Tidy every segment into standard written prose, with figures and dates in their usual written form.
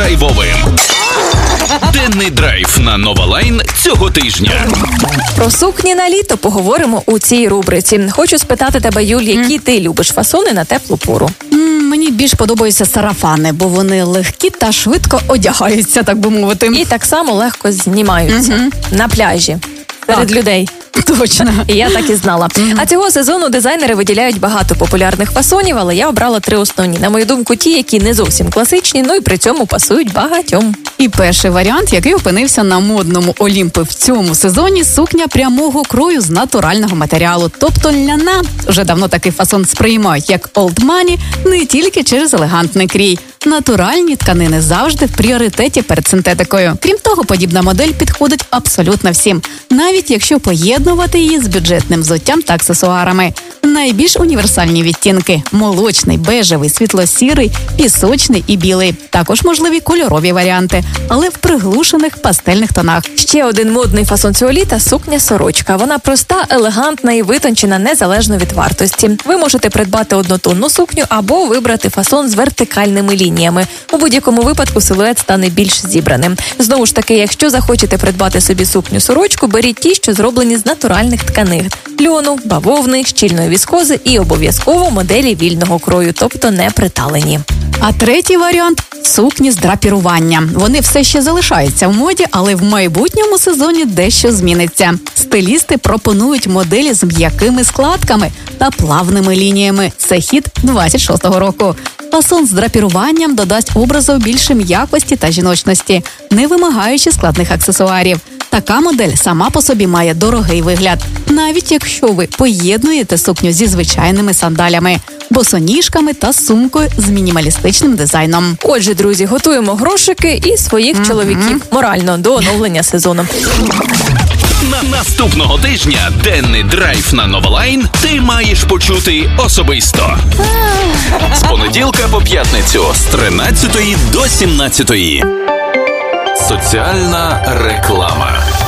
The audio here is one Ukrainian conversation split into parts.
драйвовим. Денний драйв на Нова Лайн цього тижня. Про сукні на літо поговоримо у цій рубриці. Хочу спитати тебе, Юль, які ти любиш фасони на теплу пору? Мені більш подобаються сарафани, бо вони легкі та швидко одягаються, так би мовити. І так само легко знімаються на пляжі. Серед людей. Точно. І я так і знала. А цього сезону дизайнери виділяють багато популярних фасонів, але я обрала 3 основні. На мою думку, ті, які не зовсім класичні, ну і при цьому пасують багатьом. І перший варіант, який опинився на модному Олімпі в цьому сезоні, сукня прямого крою з натурального матеріалу, тобто ляна. Вже давно такий фасон сприймають як old money, не тільки через елегантний крій. Натуральні тканини завжди в пріоритеті перед синтетикою. Крім того, подібна модель підходить абсолютно всім, навіть якщо поєднувати її з бюджетним взуттям та аксесуарами. Найбільш універсальні відтінки – молочний, бежевий, світло-сірий, пісочний і білий. Також можливі кольорові варіанти, але в приглушених пастельних тонах. Ще один модний фасон цього літа – сукня-сорочка. Вона проста, елегантна і витончена незалежно від вартості. Ви можете придбати однотонну сукню або вибрати фасон з вертикальними лініями. У будь-якому випадку силует стане більш зібраним. Знову ж таки, якщо захочете придбати собі сукню-сорочку, беріть ті, що зроблені з натуральних тканин – льону, бавовни, щільної віскози і обов'язково моделі вільного крою, тобто не приталені. А третій варіант – сукні з драпіруванням. Вони все ще залишаються в моді, але в майбутньому сезоні дещо зміниться. Стилісти пропонують моделі з м'якими складками та плавними лініями. Це хід 26-го року. Фасон з драпіруванням додасть образу більше м'якості та жіночності, не вимагаючи складних аксесуарів. Така модель сама по собі має дорогий вигляд, навіть якщо ви поєднуєте сукню зі звичайними сандалями, босоніжками та сумкою з мінімалістичним дизайном. Отже, друзі, готуємо грошики і своїх чоловіків морально до оновлення сезону. Наступного тижня денний драйв на Нова Лайн ти маєш почути особисто. З понеділка по п'ятницю з 13 до 17. Соціальна реклама.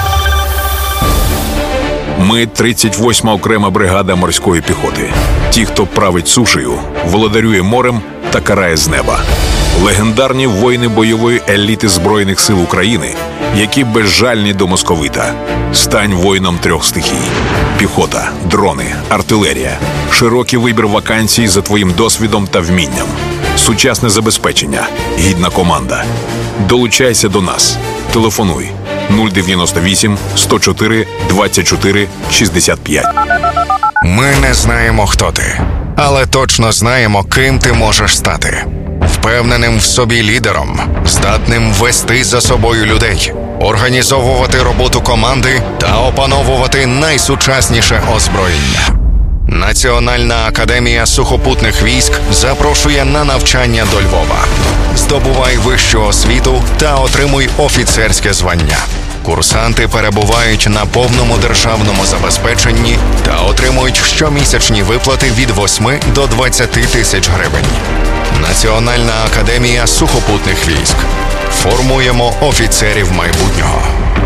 Ми 38-ма окрема бригада морської піхоти. Ті, хто править сушею, володарює морем та карає з неба. Легендарні воїни бойової еліти Збройних сил України, які безжальні до московита. Стань воїном 3 стихій. Піхота, дрони, артилерія. Широкий вибір вакансій за твоїм досвідом та вмінням. Сучасне забезпечення, гідна команда. Долучайся до нас. Телефонуй 098 104 24 65. Ми не знаємо, хто ти, але точно знаємо, ким ти можеш стати. Впевненим в собі лідером, здатним вести за собою людей, організовувати роботу команди та опановувати найсучасніше озброєння. Національна академія сухопутних військ запрошує на навчання до Львова. Здобувай вищу освіту та отримуй офіцерське звання. Курсанти перебувають на повному державному забезпеченні та отримують щомісячні виплати від 8 до 20 тисяч гривень. Національна академія сухопутних військ. Формуємо офіцерів майбутнього.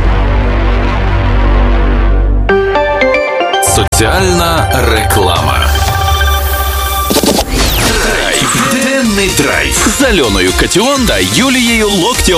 Соціальна реклама. Драйв. Денний драйв з Альоною Катіон та Юлією Локтєвою.